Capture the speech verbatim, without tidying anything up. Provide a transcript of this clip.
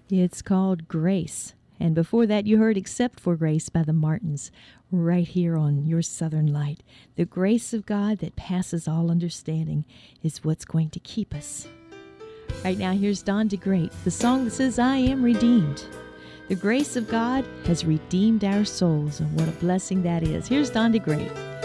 It's called Grace. And before that, you heard Except for Grace by the Martins, right here on Your Southern Light. The grace of God that passes all understanding is what's going to keep us. Right now, here's Don DeGreat, the song that says, I am redeemed. The grace of God has redeemed our souls, and what a blessing that is. Here's Don DeGreat.